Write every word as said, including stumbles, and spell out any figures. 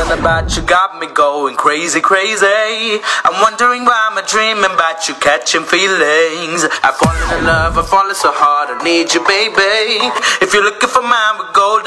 Something about you got me going crazy, crazy. I'm wondering why I'm dreaming about you catching feelings. I've fallen in love, I've fallen so hard, I need you, baby. If you're looking for mine with gold